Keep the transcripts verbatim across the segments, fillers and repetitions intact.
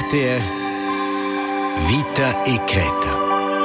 R T R Vita e Creta.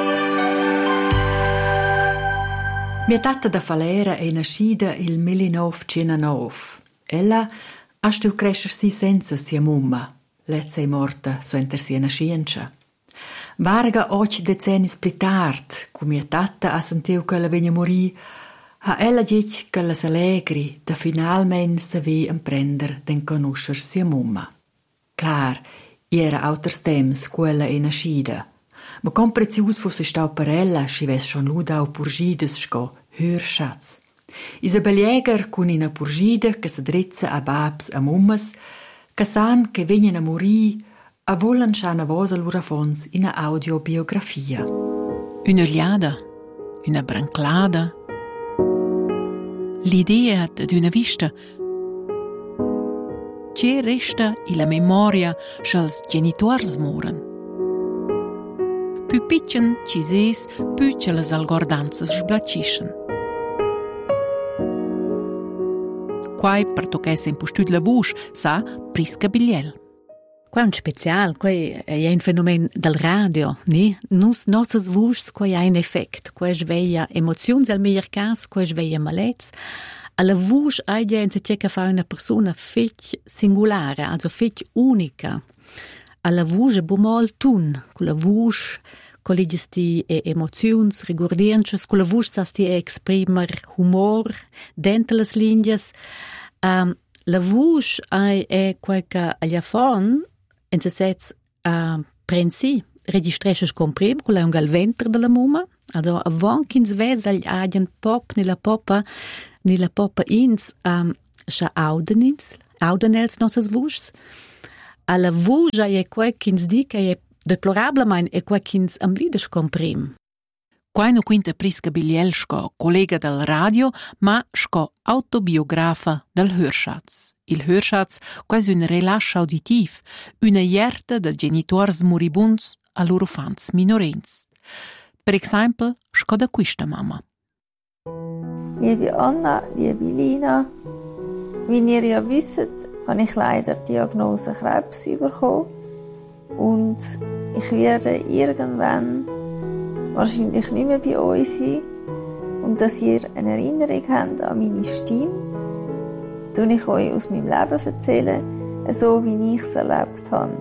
Mia tata da Falera è nascida il millenovecentonove. Ella ha studiato crescersi senza sia mamma. Lezza è morta suenter sia nascienza. Varga oggi decenni più tardi, come mia tata ha sentito che la vegna morì, ha ella detto che la s'allegri da finalmente saver imprender den conoscer sia mamma. Clar, era auters temps quella è nascida. Ma com prezius fosse stau per ella, si ves schon ludau purgides sco hörschatz. Isabel Jäger cun ina purgida che si drizza a babs a mummas, che san che vegnan a morì, a volan schana vosa lura fons ina audiobiografia. Una liada, una branclada, l'idea d'una vista. C'è resta la memoria sch'als genitors moren. Più piccin ci ses, più ce las algordanzas sblacciscen. Quai per toccare in postud la vusch sa prisca bigliel. Qua è un special, qua è un fenomeno del radio, ne? Nus nossas vuschs qua ha un effect, qua sveglia emozioni al miglior caso, qua sveglia malez. Alla vusch ha gente che fa una persona fech singolare, also fech unica. Alla vusch è bomol tun, con la vusch collegesti e emozioni rigordiences, con la vusch sasti exprimer humor dentro le linee. Um, la vusch è quel che agli afon in se sets uh, prensi registresces comprim con la ungal ventre della mamma, also avon kins ves agli agien pop nella poppa nella poppa ins um, scha audenins audenels nossas vuschs. Alla vuja è quel kins di che è deplorablemein e quel kins am lides comprim. Quai no quinta prisca bigliel sco collega del radio, ma sco autobiografa del Hörschatz. Il Hörschatz quasi un rilascio auditiv, una jerta de genitors moribunds a loro fans minorenz. Per esempio, sco da questa mamma. Liebe Anna, liebe Lina, wie ihr ja wisst, habe ich leider die Diagnose Krebs bekommen und ich werde irgendwann wahrscheinlich nicht mehr bei euch sein. Und dass ihr eine Erinnerung habt an meine Stimme, tue ich euch aus meinem Leben erzählen, so wie ich es erlebt habe.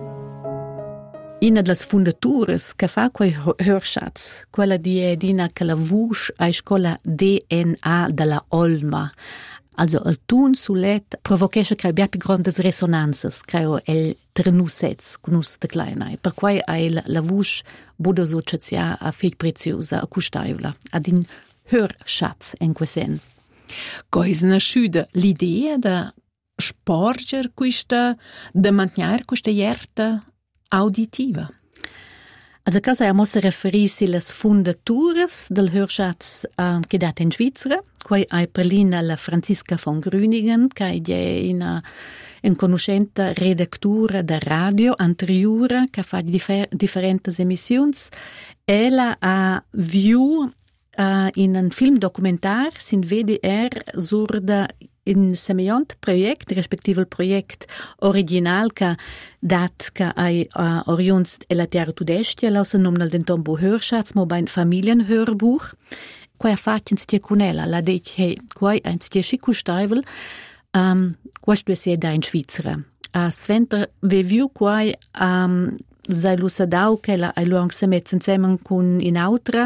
Una delle fondatures che fa quei Hörschatz, quella di Edina che la vusch a scuola D N A della Olma. Also il tun sulet provocesce che abbia più grandes resonanzas, creo el trenusets con us de kleina. Per quai ai la, la vusch buda associazia a fig preziosa a custaivla, ad in Hörschatz in quesen. Cois nasciuda l'idea da sporger questa, da mantenere questa jerta auditiva. Also casa ja mosse referisi las fundatures del Hörschatz um, che date in Svizzera, quai ai perlina la Franziska von Grüningen, che è una in conoscente redactura da radio anteriore, che fa differ- differenti emissioni. Ella ha viu uh, in un film documentar, sin V D R, sur da in semejant projekt, respektive il projekt original che dat che ai uh, oriuns e la terra tudestia lausa nomnal den tombo Hörschatz mo bein Familienhörbuch. Quai fatien si con ella, la deit hey, quai ein si schiku steivel, um, quas du sia da in Svizzera. A uh, sventer veviu quai um, sei lusadau che la ai luang se met insieme con in autra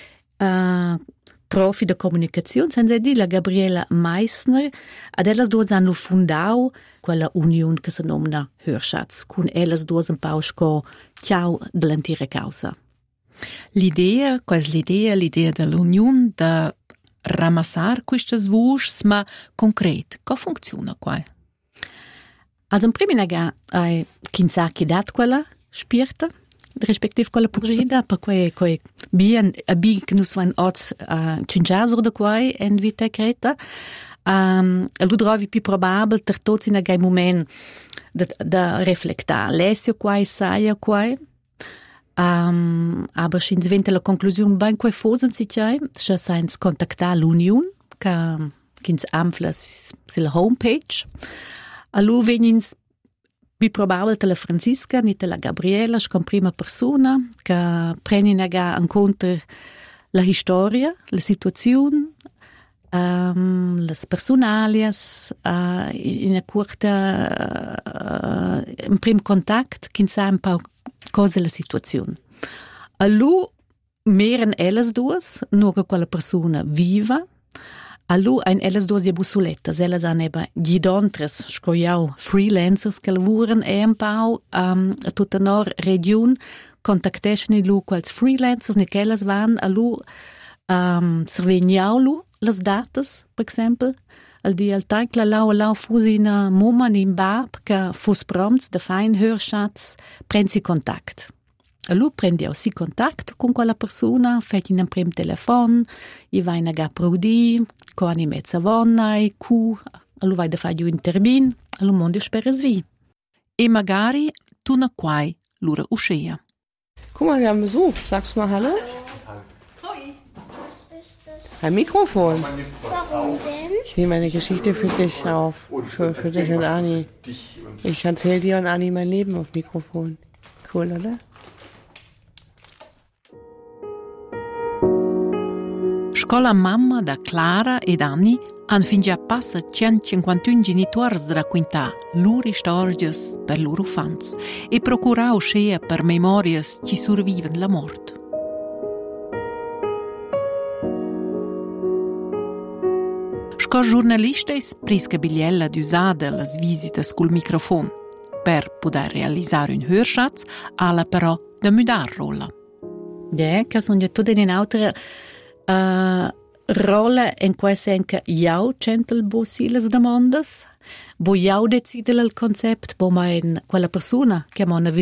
uh, profi de comunicazione, senza di la Gabriela Meissner, ad ellas duas hanno fundau quella union che si nomina Hörschatz, con ellas duas un pausco ciao dell'antica causa. L'idea, quasi l'idea, l'idea dell'unione da ramassare queste vuschs, ma concret, come funziona qua? Also in prima nega ai kinsaki dat quella spirta, respektive quella purgida, per cui quei bien a big nus van ots a cingiasur da quai en vita creta. Um, lu trovi più probabile ter tots in a moment da, da reflectar. Lesio quai, saia quai. Um, aber sin diventa la conclusione ben quai fosen si c'hai, se sains contactar l'union, che kins amfla sil homepage. Allu venins più probabile che la Francisca ni la Gabriela sco prima persona che prendono in conto la storia, la situazione, um, le personalias, uh, in una corta uh, in primo contatto che sa un po' cosa è la situazione. A lui meren elles duas, nur che quella persona viva. A lui ein elles duas je bussolettas, elles han eba gidontres, scoiau freelancers che lavuren e un po' um, a tutta nor region, contactesceni lu quals freelancers, ne che elles van, a lui um, serveniau lu las datas, per esempio, al di al taik la lau lau fusi na mumma in bab, che fus prompts de fein hörschatz, prensi contact. A lui prende aussi contatto con quella persona, fai in un primo telefono, gli vai a ga prudi, con i mezza vonna e cu, a lui vai a fare un intervino, a lui mondo spera svi. E magari tu na quai lura uscea. Guck mal, wir haben Besuch. Sagst du mal Hallo? Hoi. Ein Mikrofon. Warum denn? Ich nehme eine Geschichte für dich auf. Für, für dich und Anni. Ich erzähle dir und Anni mein Leben auf Mikrofon. Cool, oder? Scola mamma da Clara ed Anni han fin già passa centocinquantuno genitori da raccontare loro storie per loro fans e procurare uscire per memorie che sopravvivono la morte. Sco giornalista è prisca bigliella di usare le visite col microfono. Per poter realizzare un hörschatz, alla però da mudare rolla. Ja, che sono tutte in altre Uh, rolle in cui senka jau centel bo silas demandas, bo jau decide il concept, bo ma in quella persona che ma una